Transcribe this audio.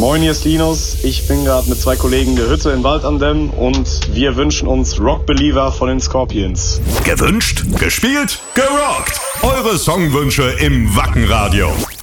Moin, hier ist Linus. Ich bin gerade mit 2 Kollegen in der Hütte in Wald am Demm und wir wünschen uns Rock Believer von den Scorpions. Gewünscht, gespielt, gerockt. Eure Songwünsche im Wacken Radio.